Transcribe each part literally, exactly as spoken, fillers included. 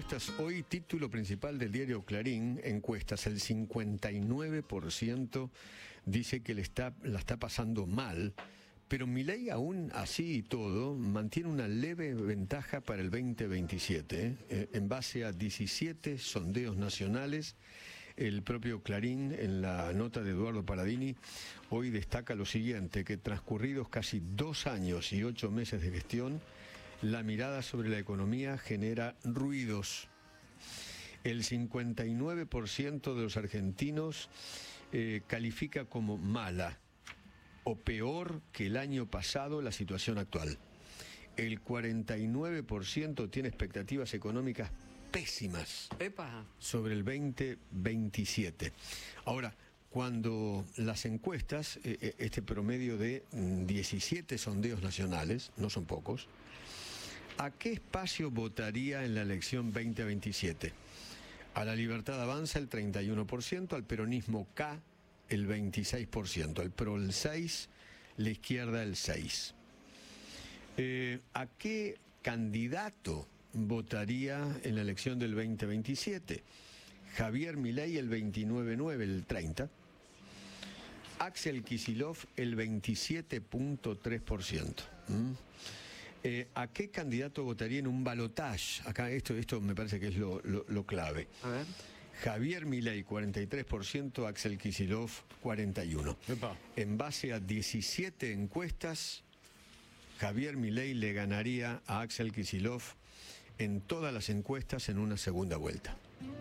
encuestas hoy, título principal del diario Clarín, encuestas, el cincuenta y nueve por ciento dice que le está, la está pasando mal, pero Milei aún así y todo mantiene una leve ventaja para el veinte veintisiete, ¿eh? En base a diecisiete sondeos nacionales. El propio Clarín, en la nota de Eduardo Paladini, hoy destaca lo siguiente, que transcurridos casi dos años y ocho meses de gestión, la mirada sobre la economía genera ruidos. El cincuenta y nueve por ciento de los argentinos eh, califica como mala o peor que el año pasado la situación actual. El cuarenta y nueve por ciento tiene expectativas económicas pésimas Epa. sobre el veinte veintisiete. Ahora, cuando las encuestas, eh, este promedio de diecisiete sondeos nacionales, no son pocos, ¿a qué espacio votaría en la elección veinte veintisiete? A la Libertad Avanza el treinta y uno por ciento, al peronismo K el veintiséis por ciento, al PRO el seis por ciento, la izquierda el seis por ciento. Eh, ¿A qué candidato votaría en la elección del veinte veintisiete? Javier Milei el veintinueve punto nueve por ciento, el treinta por ciento. Axel Kicillof el veintisiete punto tres por ciento. ¿Mm? Eh, ¿A qué candidato votaría en un balotaje? Acá esto, esto me parece que es lo, lo, lo clave. A ver. Javier Milei cuarenta y tres por ciento, Axel Kicillof cuarenta y uno por ciento. Epa. En base a diecisiete encuestas, Javier Milei le ganaría a Axel Kicillof en todas las encuestas en una segunda vuelta.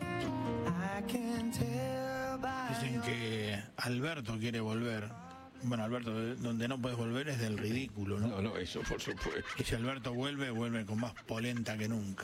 Dicen que Alberto quiere volver. Bueno, Alberto, donde no puedes volver es del ridículo, ¿no? No, no, eso por supuesto. Y si Alberto vuelve, vuelve con más polenta que nunca.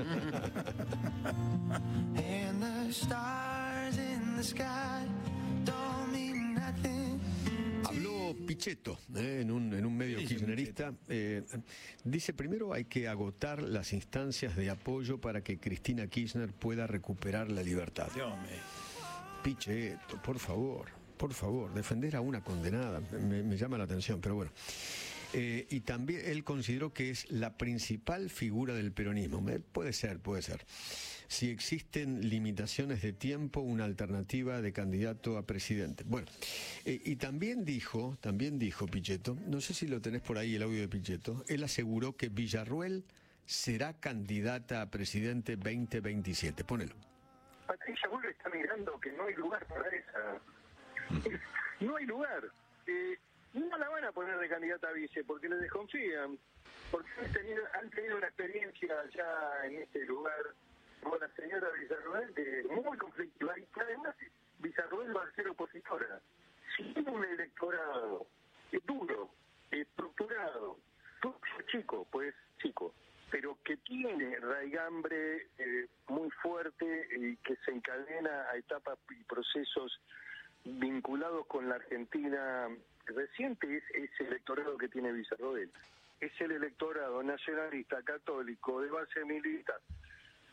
Habló Pichetto eh, en, un, en un medio Dice kirchnerista. Eh, dice, primero hay que agotar las instancias de apoyo para que Cristina Kirchner pueda recuperar la libertad. Dios mío. Pichetto, por favor, por favor, defender a una condenada, me, me llama la atención, pero bueno. Eh, y también él consideró que es la principal figura del peronismo. Eh, puede ser, puede ser. Si existen limitaciones de tiempo, una alternativa de candidato a presidente. Bueno, eh, y también dijo, también dijo Pichetto, no sé si lo tenés por ahí el audio de Pichetto, él aseguró que Villarruel será candidata a presidente veinte veintisiete. Ponelo. Patricia Bullrich está mirando que no hay lugar para esa. No hay lugar. Eh, no la van a poner de candidata a vice porque les desconfían. Porque han tenido, han tenido una experiencia ya en este lugar con la señora Villarruel que muy conflictiva. Y que además Villarruel va a ser opositora. Si tiene un electorado eh, duro, estructurado, chico, pues chico, pero que tiene raigambre eh, muy fuerte y eh, que se encadena a etapas y procesos vinculados con la Argentina reciente, es ese electorado que tiene Villarroel. Es el electorado nacionalista, católico, de base militar,